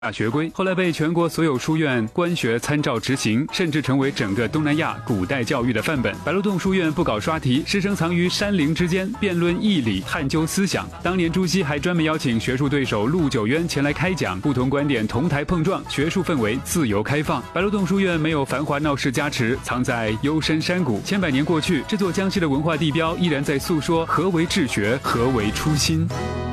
大学规，后来被全国所有书院官学参照执行，甚至成为整个东南亚古代教育的范本。白鹿洞书院不搞刷题，师生藏于山林之间，辩论义理，探究思想。当年朱熹还专门邀请学术对手陆九渊前来开讲，不同观点同台碰撞，学术氛围自由开放。白鹿洞书院没有繁华闹市加持，藏在幽深山谷，千百年过去，这座江西的文化地标依然在诉说何为治学，何为初心。